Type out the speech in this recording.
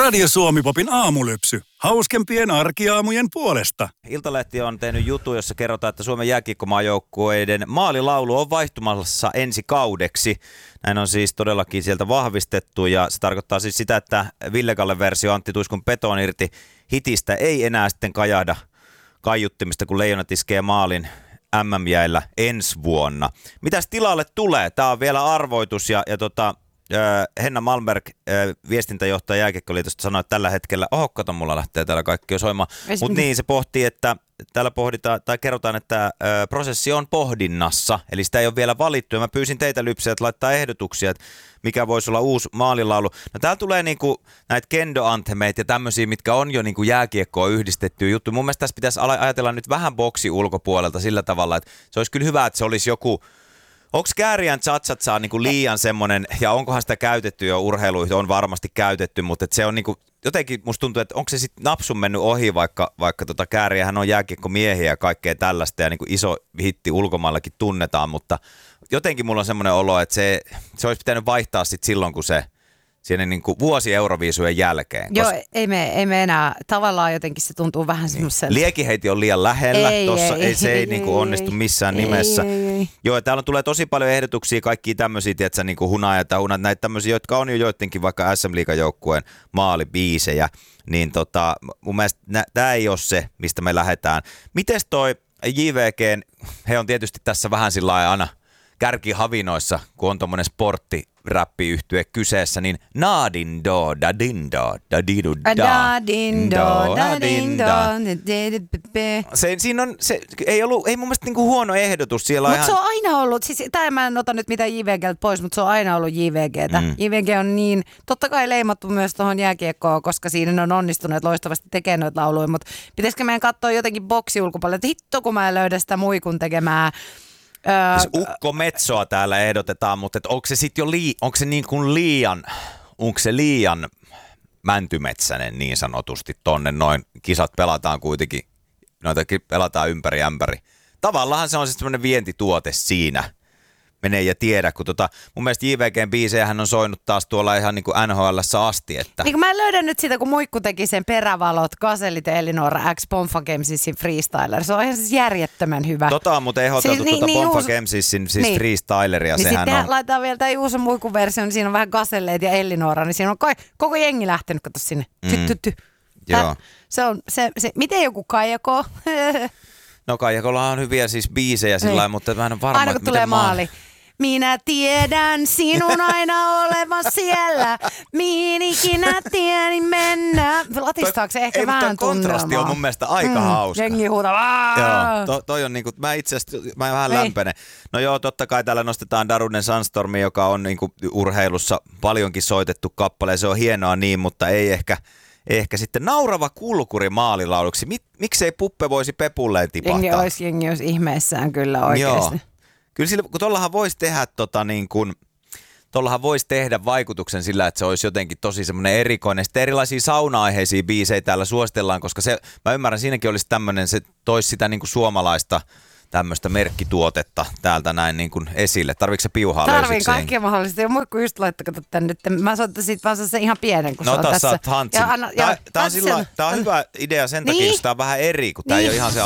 Radio Suomi-popin aamulypsy. Hauskempien arkiaamujen puolesta. Iltalehti on tehnyt jutun, jossa kerrotaan, että Suomen jääkiekkomaajoukkueiden maalilaulu on vaihtumassa ensi kaudeksi. Näin on siis todellakin sieltä vahvistettu ja se tarkoittaa siis sitä, että Ville Kallen versio Antti Tuiskun Peton irti hitistä ei enää sitten kajahda kaiuttimista, kun Leijonat iskee maalin MM-jäillä ensi vuonna. Mitäs tilalle tulee? Tämä on vielä arvoitus ja Henna Malmberg, viestintäjohtaja Jääkiekkoliitosta, sanoi, että tällä hetkellä, kato, mulla lähtee täällä kaikki jo soimaan, mutta niin se pohtii, että täällä pohditaan, tai kerrotaan, että prosessi on pohdinnassa, eli sitä ei ole vielä valittu, ja mä pyysin teitä lypsiä, että laittaa ehdotuksia, että mikä voisi olla uusi maalilaulu. No täällä tulee niinku näitä kendo-anthemeita ja tämmöisiä, mitkä on jo niinku jääkiekkoon yhdistettyä juttu. Mun mielestä tässä pitäisi ajatella nyt vähän boksi ulkopuolelta sillä tavalla, että se olisi kyllä hyvä, että se olisi joku. Onko Kääriän Chatsatsaa niinku liian semmoinen, ja onkohan sitä käytetty jo urheiluihin, on varmasti käytetty, mutta se on niinku, jotenkin musta tuntuu, että onko se sitten napsun mennyt ohi, vaikka Kääriähän on jääkiekkomiehiä ja kaikkea tällaista, ja niinku iso hitti ulkomaillakin tunnetaan, mutta jotenkin mulla on semmoinen olo, että se olisi pitänyt vaihtaa sitten silloin, kun se siinä niinku vuosi Euroviisujen jälkeen. Joo, ei me enää. Tavallaan jotenkin se tuntuu vähän semmoiselta. Liekiheiti on liian lähellä. Se ei niinku onnistu missään nimessä. Ei. Joo, täällä tulee tosi paljon ehdotuksia, kaikkia tämmöisiä, tietsä, niinku hunajat ja hunat, näitä tämmöisiä, jotka on jo joidenkin vaikka SM-liigajoukkueen maalibiisejä. Niin mun mielestä tämä ei ole se, mistä me lähdetään. Mites toi JVGn, he on tietysti tässä vähän sillä lailla aina kärkihavinoissa, kun on tommonen sporttiräppiyhtye kyseessä, niin naadindo, dadindo, dadidu, dadindo, siinä on, se ei mun mielestä niinku huono ehdotus. Mutta se on aina ollut, siis tämä mä en ota nyt mitään JVGltä pois, mutta se on aina ollut JVGtä. JVG on niin, totta kai leimattu myös tuohon jääkiekkoon, koska siinä on onnistuneet loistavasti tekemään noita lauluja, mutta pitäisikö meidän katsoa jotenkin boksi ulkopuolella, että hitto kun mä en löydä sitä muikun tekemää. Ukko Metsoa täällä ehdotetaan, mutta onko se sitten jo onko se liian mäntymetsäinen niin sanotusti tonne noin, kisat pelataan kuitenkin, noitakin pelataan ympäri ämpäri. Tavallaan se on sitten semmoinen vientituote siinä. Menee ja tiedä, kun mun mielestä JVGn biisejähän on soinut taas tuolla ihan niin kuin NHL:ssä asti. Että. Niin mä en löydä nyt sitä, kun Muikku teki sen Perävalot, Gazellit ja Elinora X Pomfa Gamesissin Freestyler. Se on ihan siis järjettömän hyvä. Mutta ei ehdoteltu siis, Pomfa Gamesissin siis niin. Freestyleria. Niin sehän sitten on. laitetaan vielä tämä uusi Muikun versio, niin siinä on vähän Gazelleet ja Elinora, niin siinä on koko jengi lähtenyt, kato sinne. Joo. Se, miten joku Kaijako? No Kaijakolla on hyviä siis biisejä sillä lailla, mutta mä en ole varma, aina kun tulee maali. Minä tiedän sinun aina olevan siellä, mihin ikinä tieni mennä. Latistaako se ehkä vähän tunnelmaa? Kontrasti on mun mielestä aika hauska. Jengi huutaa. Joo, toi on niinku, mä vähän lämpenen. No joo, totta kai täällä nostetaan Darunen Sandstormi, joka on niinku urheilussa paljonkin soitettu kappale. Se on hienoa niin, mutta ei ehkä sitten Naurava kulkuri maalilauluksi. Miksei Puppe voisi Pepulleen tipahtaa? Jengi olisi ihmeessään kyllä oikeasti. Joo. Kyllä sillä, kun tuollahan voisi tehdä tuollahan voisi tehdä vaikutuksen sillä, että se olisi jotenkin tosi semmoinen erikoinen. Sitten erilaisia sauna-aiheisia biisejä täällä suositellaan, koska mä ymmärrän, siinäkin olisi tämmöinen, se toisi sitä niin kuin suomalaista tämmöistä merkkituotetta täältä näin niin kuin esille. Tarviiko se piuhaa löysiksi? Tarviin kaikkea mahdollista. Muikku just laittako tänne nyt. Mä soitan siitä vaan sen ihan pienen, kun se on tässä. Tää on hyvä idea sen takia, jos tää on vähän eri, kun tää ei ole ihan se